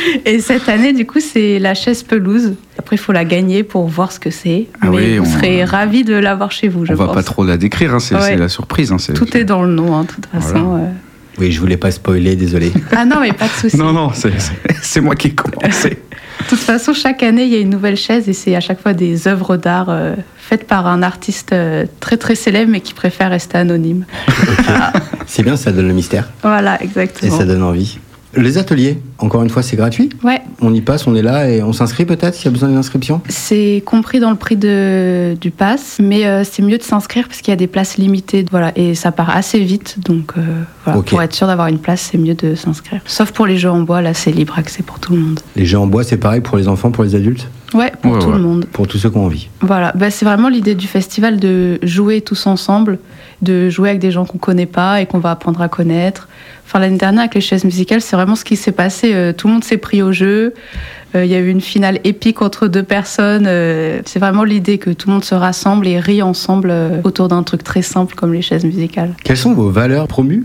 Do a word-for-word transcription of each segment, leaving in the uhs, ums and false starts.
Et cette année, du coup, c'est la chaise pelouse. Après, il faut la gagner pour voir ce que c'est. Ah Mais oui, vous on... serez ravis de l'avoir chez vous, je on pense. va pas trop la décrire, hein, c'est, ouais. c'est la surprise. Hein, c'est... Tout est dans le nom, hein, de toute façon. Voilà. Euh... Oui, je voulais pas spoiler, désolé. Ah non, mais pas de souci. Non, non, c'est, c'est, c'est moi qui ai commencé. De toute façon, chaque année, il y a une nouvelle chaise et c'est à chaque fois des œuvres d'art euh, faites par un artiste euh, très très célèbre mais qui préfère rester anonyme. Okay. C'est bien, ça donne le mystère. Voilà, exactement. Et ça donne envie. Les ateliers, encore une fois, c'est gratuit ? Ouais. On y passe, on est là et on s'inscrit peut-être s'il y a besoin d'une inscription ? C'est compris dans le prix de, du pass, mais euh, c'est mieux de s'inscrire parce qu'il y a des places limitées. Voilà, et ça part assez vite, donc euh, voilà, okay. Pour être sûr d'avoir une place, c'est mieux de s'inscrire. Sauf pour les jeux en bois, là c'est libre accès pour tout le monde. Les jeux en bois, c'est pareil pour les enfants, pour les adultes ? Ouais, pour ouais, tout ouais. le monde. Pour tous ceux qui ont envie. Voilà, bah, c'est vraiment l'idée du festival de jouer tous ensemble, de jouer avec des gens qu'on connaît pas et qu'on va apprendre à connaître. Enfin, l'année dernière, avec les chaises musicales, c'est vraiment ce qui s'est passé. Euh, tout le monde s'est pris au jeu. Il euh, y a eu une finale épique entre deux personnes. Euh, c'est vraiment l'idée que tout le monde se rassemble et rit ensemble euh, autour d'un truc très simple comme les chaises musicales. Quelles sont vos valeurs promues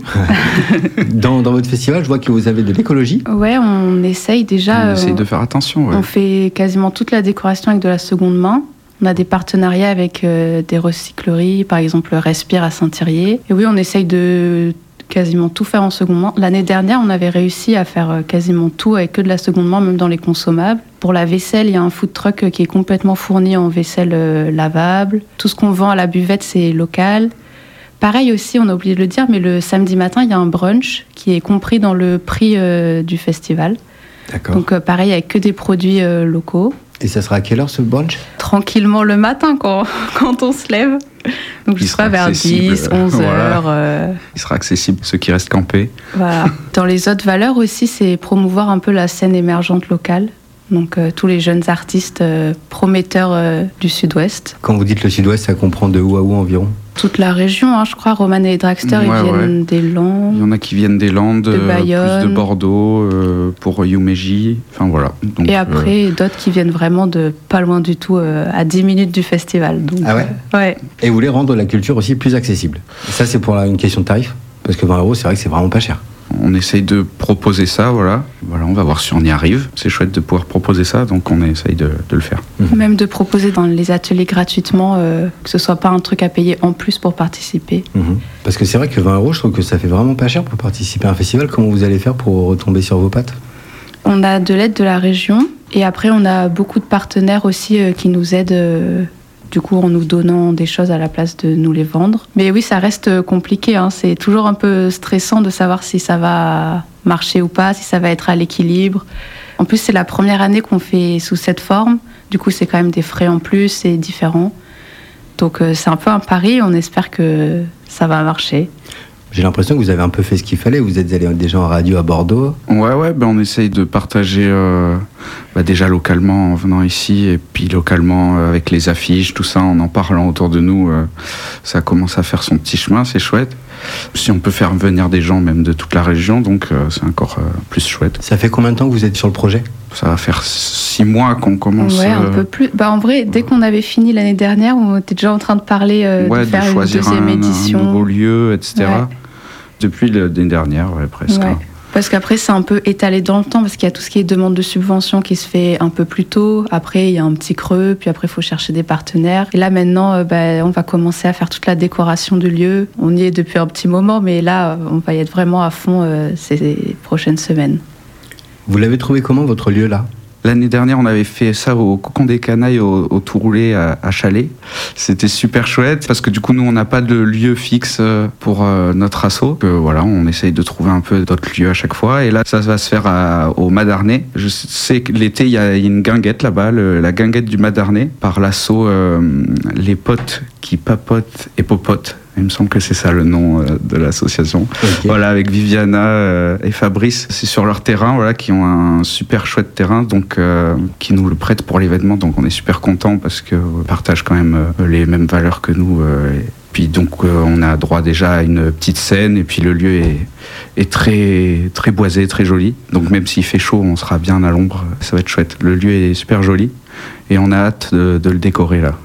dans, dans votre festival? Je vois que vous avez de l'écologie. Ouais, on essaye déjà. On essaye on, de faire attention. Ouais. On fait quasiment toute la décoration avec de la seconde main. On a des partenariats avec euh, des recycleries, par exemple Respire à Saint-Thirier. Et oui, on essaye de quasiment tout faire en seconde main. L'année dernière, on avait réussi à faire quasiment tout avec que de la seconde main, même dans les consommables. Pour la vaisselle, il y a un food truck qui est complètement fourni en vaisselle euh, lavable. Tout ce qu'on vend à la buvette, c'est local. Pareil aussi, on a oublié de le dire, mais le samedi matin, il y a un brunch qui est compris dans le prix euh, du festival. D'accord. Donc euh, pareil, avec que des produits euh, locaux. Et ça sera à quelle heure ce brunch ? Tranquillement le matin quand, quand on se lève. Donc je serai vers dix, onze voilà. heures. Euh... Il sera accessible ceux qui restent campés. Voilà. Dans les autres valeurs aussi, c'est promouvoir un peu la scène émergente locale. Donc euh, tous les jeunes artistes euh, prometteurs euh, du Sud-Ouest. Quand vous dites le Sud-Ouest, ça comprend de où à où environ ? Toute la région, hein, je crois. Roman et les Dragsters, ouais, ils viennent ouais. des Landes. Il y en a qui viennent des Landes, de Bayonne, plus de Bordeaux, euh, pour Yumeji. Enfin voilà. Donc, et après, euh... d'autres qui viennent vraiment de pas loin du tout, euh, à dix minutes du festival. Donc, ah ouais, euh, ouais. Et vous voulez rendre la culture aussi plus accessible. Ça, c'est pour la, une question de tarif ? Parce que vingt euros, c'est vrai que c'est vraiment pas cher. On essaye de proposer ça, voilà. Voilà, on va voir si on y arrive. C'est chouette de pouvoir proposer ça, donc on essaye de, de le faire. Mmh. Même de proposer dans les ateliers gratuitement, euh, que ce soit pas un truc à payer en plus pour participer. Mmh. Parce que c'est vrai que vingt euros, je trouve que ça fait vraiment pas cher pour participer à un festival. Comment vous allez faire pour retomber sur vos pattes ? On a de l'aide de la région, et après on a beaucoup de partenaires aussi euh, qui nous aident... Euh, du coup en nous donnant des choses à la place de nous les vendre. Mais oui, ça reste compliqué, hein. C'est toujours un peu stressant de savoir si ça va marcher ou pas, si ça va être à l'équilibre. En plus, c'est la première année qu'on fait sous cette forme, du coup c'est quand même des frais en plus, c'est différent. Donc euh, c'est un peu un pari, on espère que ça va marcher. J'ai l'impression que vous avez un peu fait ce qu'il fallait. Vous êtes allé déjà en radio à Bordeaux. Ouais, ouais, ben on essaye de partager euh, bah déjà localement en venant ici, et puis localement euh, avec les affiches, tout ça, en en parlant autour de nous. Euh, ça commence à faire son petit chemin, c'est chouette. Si on peut faire venir des gens même de toute la région, donc euh, c'est encore euh, plus chouette. Ça fait combien de temps que vous êtes sur le projet ? Ça va faire six mois qu'on commence. Ouais, un euh... peu plus. Bah, en vrai, dès qu'on avait fini l'année dernière, on était déjà en train de parler euh, ouais, de faire de une deuxième un, édition. un nouveau lieu, et cetera. Ouais. Depuis l'année dernière, ouais, presque. Ouais. Parce qu'après, c'est un peu étalé dans le temps, parce qu'il y a tout ce qui est demande de subvention qui se fait un peu plus tôt. Après, il y a un petit creux, puis après, il faut chercher des partenaires. Et là, maintenant, euh, bah, on va commencer à faire toute la décoration du lieu. On y est depuis un petit moment, mais là, on va y être vraiment à fond euh, ces prochaines semaines. Vous l'avez trouvé comment, votre lieu, là ? L'année dernière, on avait fait ça au Cocon des Canailles, au, au Tout Roulé à, à Chalais. C'était super chouette parce que du coup, nous, on n'a pas de lieu fixe pour euh, notre asso. Que, voilà, on essaye de trouver un peu d'autres lieux à chaque fois. Et là, ça va se faire à, au Madarnais. Je sais que l'été, il y a une guinguette là-bas, le, la guinguette du Madarnais, par l'asso euh, Les Potes qui papotent et popotent. Il me semble que c'est ça le nom euh, de l'association. Okay. Voilà, avec Viviana euh, et Fabrice, c'est sur leur terrain, voilà, qui ont un super chouette terrain, donc euh, qui nous le prêtent pour l'événement. Donc on est super contents parce que on partage quand même euh, les mêmes valeurs que nous. Euh, et puis donc euh, on a droit déjà à une petite scène, et puis le lieu est, est très très boisé, très joli. Donc même s'il fait chaud, on sera bien à l'ombre. Ça va être chouette. Le lieu est super joli et on a hâte de, de le décorer là.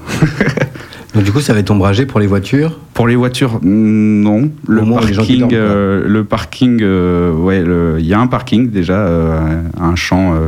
Donc du coup, ça va être ombragé pour les voitures ? Pour les voitures, non. Le moins, parking, dorment, euh, le parking, euh, ouais, il y a un parking déjà, euh, un champ. Euh,